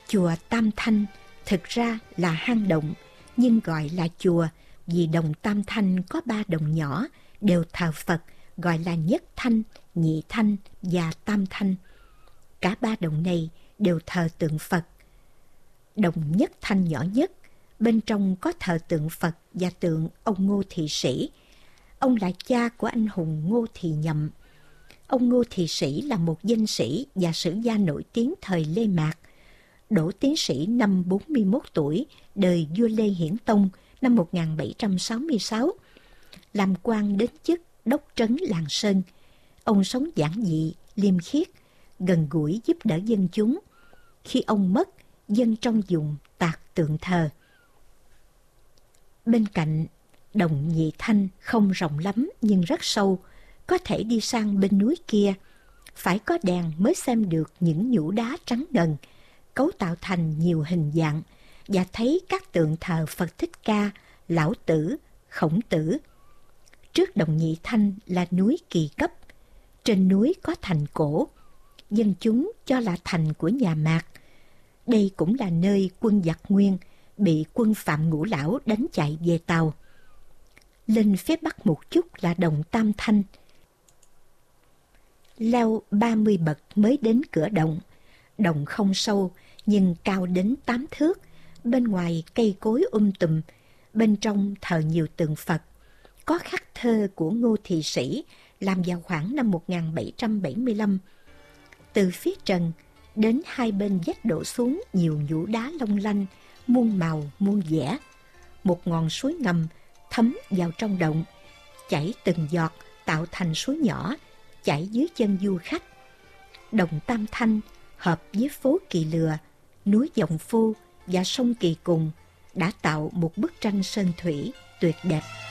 Chùa Tam Thanh thực ra là hang động, nhưng gọi là chùa vì đồng Tam Thanh có 3 đồng nhỏ đều thờ Phật, gọi là Nhất Thanh, Nhị Thanh và Tam Thanh. Cả 3 đồng này đều thờ tượng Phật. Đồng Nhất Thanh nhỏ nhất, bên trong có thờ tượng Phật và tượng ông Ngô Thị Sĩ. Ông là cha của anh hùng Ngô Thì Nhậm. Ông Ngô Thị Sĩ là một danh sĩ và sử gia nổi tiếng thời Lê Mạc. Đỗ tiến sĩ năm 41 tuổi, đời vua Lê Hiển Tông năm 1766. Làm quan đến chức đốc trấn Làng Sơn. Ông sống giản dị, liêm khiết, gần gũi giúp đỡ dân chúng. Khi ông mất, dân trong vùng tạc tượng thờ. Bên cạnh, đồng Nhị Thanh không rộng lắm nhưng rất sâu, có thể đi sang bên núi kia. Phải có đèn mới xem được những nhũ đá trắng ngần, cấu tạo thành nhiều hình dạng, và thấy các tượng thờ Phật Thích Ca, Lão Tử, Khổng Tử. Trước đồng Nhị Thanh là núi Kỳ Cấp. Trên núi có thành cổ, dân chúng cho là thành của nhà Mạc. Đây cũng là nơi quân giặc Nguyên bị quân Phạm Ngũ Lão đánh chạy về Tàu. Lên phía bắc một chút là đồng Tam Thanh. Leo 30 bậc mới đến cửa động. Động không sâu nhưng cao đến 8 thước. Bên ngoài cây cối tùm, bên trong thờ nhiều tượng Phật. Có khắc thơ của Ngô Thị Sĩ làm vào khoảng năm 1775. Từ phía trần đến hai bên vách đổ xuống nhiều nhũ đá long lanh, muôn màu muôn vẻ. Một ngọn suối ngầm thấm vào trong động, chảy từng giọt tạo thành suối nhỏ, chảy dưới chân du khách. Đồng Tam Thanh hợp với phố Kỳ Lừa, núi Dòng Phu và sông Kỳ Cùng đã tạo một bức tranh sơn thủy tuyệt đẹp.